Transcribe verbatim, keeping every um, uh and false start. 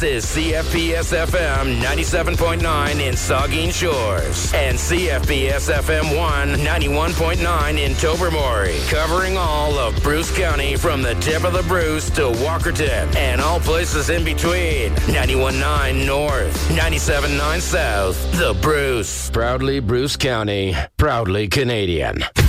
is C F P S F M ninety-seven point nine in Saugeen Shores and C F P S F M one ninety-one point nine in Tobermory, covering all of Bruce County from the tip of the Bruce to Walkerton and all places in between. ninety-one point nine North, ninety-seven point nine South. The Bruce. Proudly Bruce County, proudly Canadian.